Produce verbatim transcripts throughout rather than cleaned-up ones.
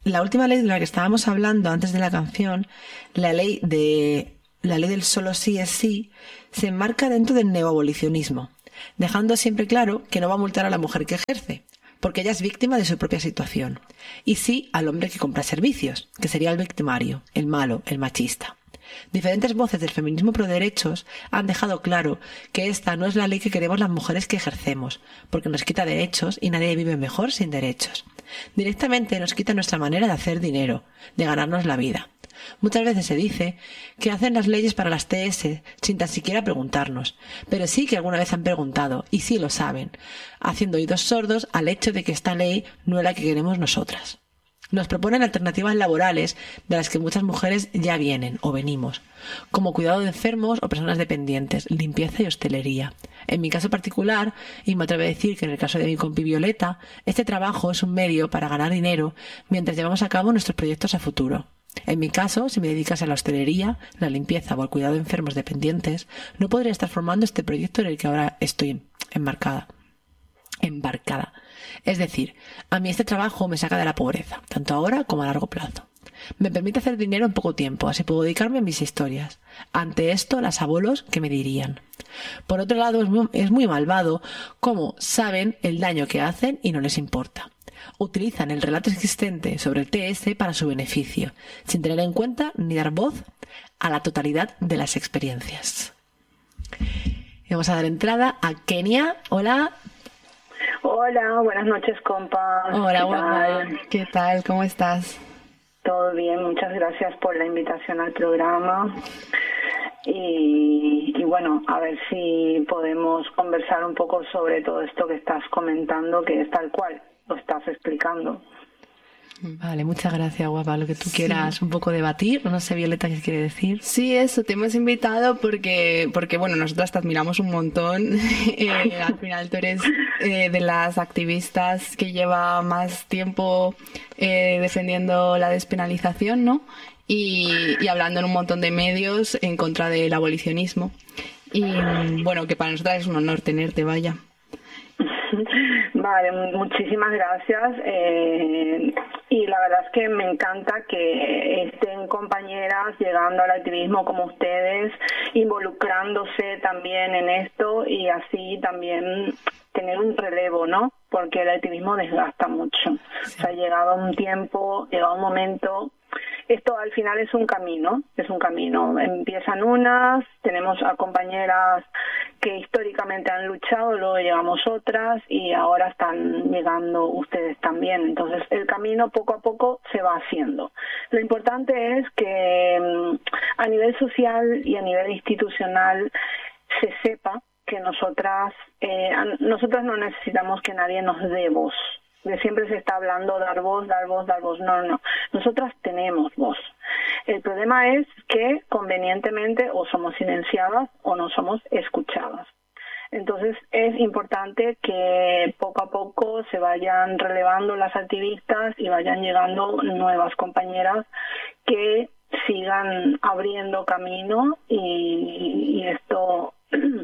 La última ley de la que estábamos hablando antes de la canción, la ley de la ley del solo sí es sí, se enmarca dentro del neoabolicionismo, dejando siempre claro que no va a multar a la mujer que ejerce, porque ella es víctima de su propia situación, y sí al hombre que compra servicios, que sería el victimario, el malo, el machista. Diferentes voces del feminismo pro derechos han dejado claro que esta no es la ley que queremos las mujeres que ejercemos, porque nos quita derechos y nadie vive mejor sin derechos. Directamente nos quita nuestra manera de hacer dinero, de ganarnos la vida. Muchas veces se dice que hacen las leyes para las T S sin tan siquiera preguntarnos, pero sí que alguna vez han preguntado, y sí lo saben, haciendo oídos sordos al hecho de que esta ley no es la que queremos nosotras. Nos proponen alternativas laborales de las que muchas mujeres ya vienen o venimos, como cuidado de enfermos o personas dependientes, limpieza y hostelería. En mi caso particular, y me atrevo a decir que en el caso de mi compi Violeta, este trabajo es un medio para ganar dinero mientras llevamos a cabo nuestros proyectos a futuro. En mi caso, si me dedicase a la hostelería, la limpieza o al cuidado de enfermos dependientes, no podría estar formando este proyecto en el que ahora estoy embarcada. embarcada. Es decir, a mí este trabajo me saca de la pobreza, tanto ahora como a largo plazo. Me permite hacer dinero en poco tiempo, así puedo dedicarme a mis historias. Ante esto, las abuelos, ¿qué me dirían? Por otro lado, es muy, es muy malvado cómo saben el daño que hacen y no les importa. Utilizan el relato existente sobre el T S para su beneficio, sin tener en cuenta ni dar voz a la totalidad de las experiencias. Y vamos a dar entrada a Kenia. Hola. Hola, buenas noches, compa. Hola, guapa. ¿Qué tal? ¿Cómo estás? Todo bien, muchas gracias por la invitación al programa. Y, y bueno, a ver si podemos conversar un poco sobre todo esto que estás comentando, que es tal cual lo estás explicando. Vale, muchas gracias, guapa. Lo que tú quieras, sí. Un poco debatir. No sé, Violeta, ¿qué quiere decir? Sí, eso, te hemos invitado porque, porque bueno, nosotras te admiramos un montón. eh, al final tú eres eh, de las activistas que lleva más tiempo eh, defendiendo la despenalización, ¿no? Y, y hablando en un montón de medios en contra del abolicionismo. Y bueno, que para nosotras es un honor tenerte, vaya. Vale, muchísimas gracias. Eh, y la verdad es que me encanta que estén compañeras llegando al activismo como ustedes, involucrándose también en esto y así también tener un relevo, ¿no? Porque el activismo desgasta mucho. Sí. O sea, ha llegado un tiempo, llegado un momento. Esto al final es un camino, es un camino. Empiezan unas, tenemos a compañeras que históricamente han luchado, luego llegamos otras y ahora están llegando ustedes también. Entonces el camino poco a poco se va haciendo. Lo importante es que a nivel social y a nivel institucional se sepa que nosotras, eh, nosotras no necesitamos que nadie nos dé voz. De siempre se está hablando dar voz, dar voz, dar voz. No, no. Nosotras tenemos voz. El problema es que convenientemente o somos silenciadas o no somos escuchadas. Entonces es importante que poco a poco se vayan relevando las activistas y vayan llegando nuevas compañeras que sigan abriendo camino y, y esto...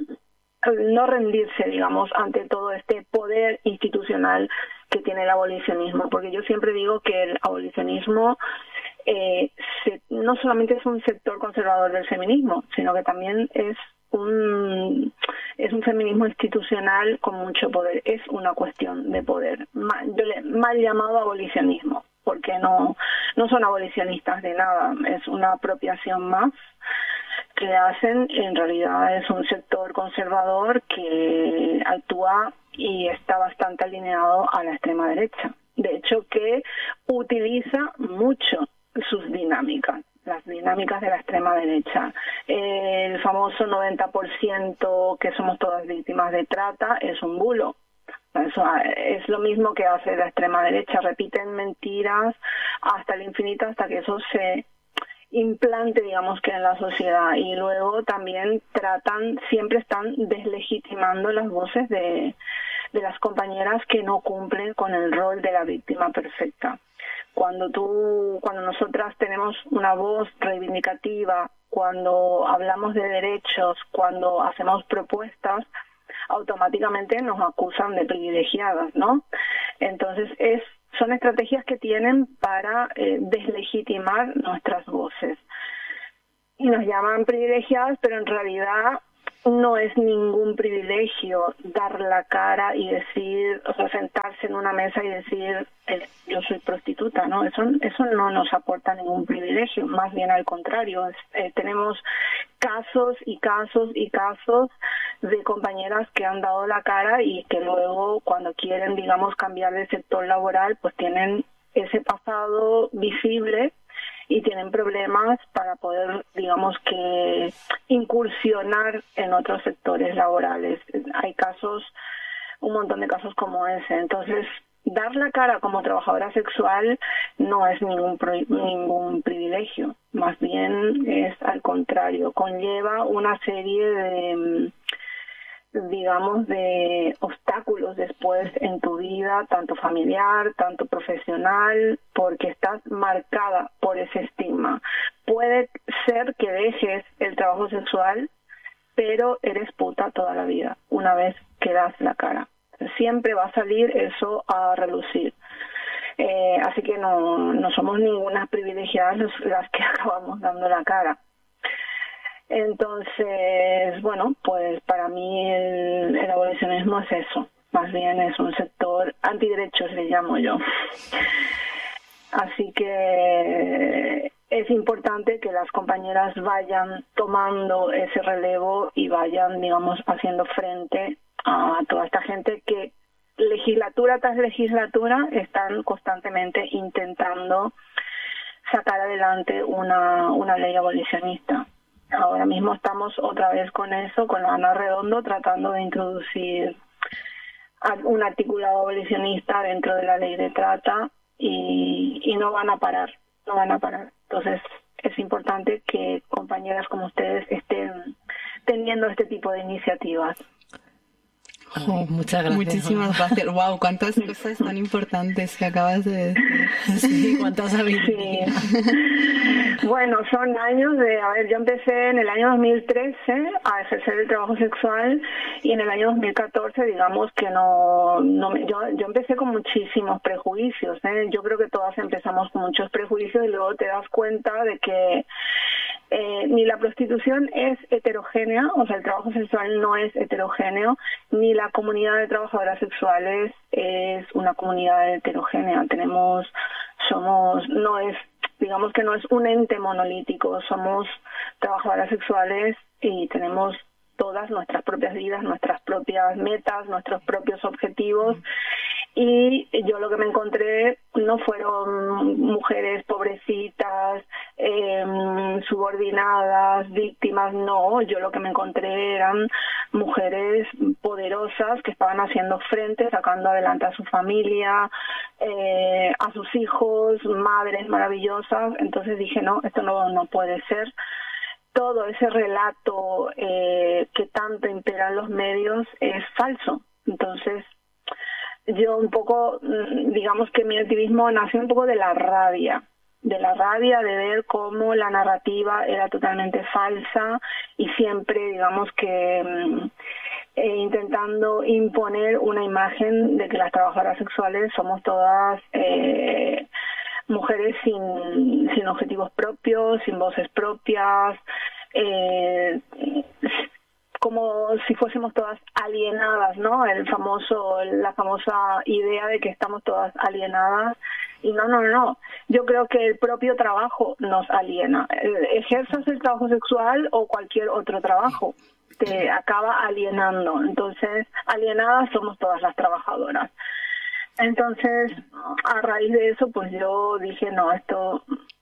no rendirse, digamos, ante todo este poder institucional que tiene el abolicionismo, porque yo siempre digo que el abolicionismo eh, se, no solamente es un sector conservador del feminismo, sino que también es un es un feminismo institucional con mucho poder, es una cuestión de poder, mal, mal llamado abolicionismo, porque no, no son abolicionistas de nada, es una apropiación más que hacen. En realidad es un sector conservador que actúa y está bastante alineado a la extrema derecha. De hecho, que utiliza mucho sus dinámicas, las dinámicas de la extrema derecha. El famoso noventa por ciento que somos todas víctimas de trata es un bulo. Eso es lo mismo que hace la extrema derecha. Repiten mentiras hasta el infinito, hasta que eso se implante, digamos, que en la sociedad, y luego también tratan, siempre están deslegitimando las voces de, de las compañeras que no cumplen con el rol de la víctima perfecta. Cuando tú, cuando nosotras tenemos una voz reivindicativa, cuando hablamos de derechos, cuando hacemos propuestas, automáticamente nos acusan de privilegiadas, ¿no? Entonces es son estrategias que tienen para eh, deslegitimar nuestras voces. Y nos llaman privilegiadas, pero en realidad no es ningún privilegio dar la cara y decir, o sea, sentarse en una mesa y decir, eh, yo soy prostituta, ¿no? Eso, eso no nos aporta ningún privilegio, más bien al contrario. Es, eh, tenemos casos y casos y casos de compañeras que han dado la cara y que luego, cuando quieren, digamos, cambiar de sector laboral, pues tienen ese pasado visible y tienen problemas para poder, digamos, que incursionar en otros sectores laborales. Hay casos, un montón de casos como ese. Entonces, dar la cara como trabajadora sexual no es ningún pro, ningún privilegio, más bien es al contrario, conlleva una serie de, digamos, de obstáculos después en tu vida, tanto familiar, tanto profesional, porque estás marcada por ese estigma. Puede ser que dejes el trabajo sexual, pero eres puta toda la vida, una vez que das la cara. Siempre va a salir eso a relucir. Eh, así que no, no somos ninguna privilegiadas las que acabamos dando la cara. Entonces, bueno, pues para mí el, el abolicionismo es eso, más bien es un sector antiderechos, le llamo yo. Así que es importante que las compañeras vayan tomando ese relevo y vayan, digamos, haciendo frente a toda esta gente que legislatura tras legislatura están constantemente intentando sacar adelante una, una ley abolicionista. Ahora mismo estamos otra vez con eso, con Ana Redondo, tratando de introducir un articulado abolicionista dentro de la ley de trata y, y no van a parar, no van a parar. Entonces es importante que compañeras como ustedes estén teniendo este tipo de iniciativas. Oh, muchas gracias. Muchísimas gracias. Wow, cuántas cosas tan importantes que acabas de decir. Sí, cuántas habilidades. Sí. Bueno, son años de, a ver, yo empecé en el año dos mil trece a ejercer el trabajo sexual y en el año dos mil catorce, digamos que no, no yo, yo empecé con muchísimos prejuicios, ¿eh? Yo creo que todas empezamos con muchos prejuicios y luego te das cuenta de que Eh, ni la prostitución es heterogénea, o sea, el trabajo sexual no es heterogéneo, ni la comunidad de trabajadoras sexuales es una comunidad heterogénea. Tenemos, somos, no es, digamos que no es un ente monolítico, somos trabajadoras sexuales y tenemos todas nuestras propias vidas, nuestras propias metas, nuestros propios objetivos. Y yo lo que me encontré no fueron mujeres pobrecitas, eh, subordinadas, víctimas, no. Yo lo que me encontré eran mujeres poderosas que estaban haciendo frente, sacando adelante a su familia, eh, a sus hijos, madres maravillosas. Entonces dije, no, esto no, no puede ser. Todo ese relato eh, que tanto impera en los medios es falso. Entonces, yo un poco, digamos que mi activismo nació un poco de la rabia, de la rabia de ver cómo la narrativa era totalmente falsa y siempre, digamos que eh, intentando imponer una imagen de que las trabajadoras sexuales somos todas eh, mujeres sin, sin objetivos propios, sin voces propias, eh, como si fuésemos todas alienadas, ¿no? El famoso, la famosa idea de que estamos todas alienadas. Y no, no, no. Yo creo que el propio trabajo nos aliena. Ejerzas el trabajo sexual o cualquier otro trabajo, te acaba alienando. Entonces, alienadas somos todas las trabajadoras. Entonces, a raíz de eso, pues yo dije, no, esto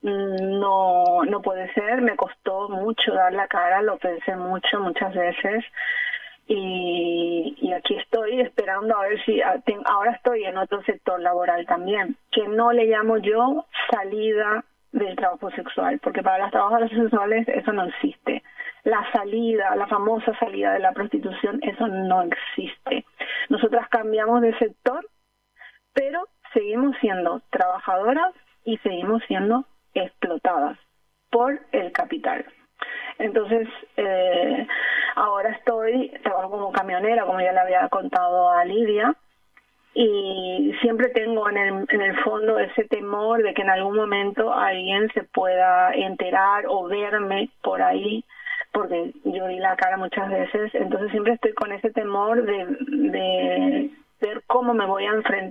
no no puede ser. Me costó mucho dar la cara, lo pensé mucho, muchas veces. Y, y aquí estoy esperando a ver si ahora estoy en otro sector laboral también, que no le llamo yo salida del trabajo sexual, porque para las trabajadoras sexuales eso no existe. La salida, la famosa salida de la prostitución, eso no existe. Nosotras cambiamos de sector, pero seguimos siendo trabajadoras y seguimos siendo explotadas por el capital. Entonces, eh, ahora estoy, trabajo como camionera, como ya le había contado a Lidia, y siempre tengo en el, en el fondo ese temor de que en algún momento alguien se pueda enterar o verme por ahí, porque yo di la cara muchas veces, entonces siempre estoy con ese temor de, de ver cómo me voy a enfrentar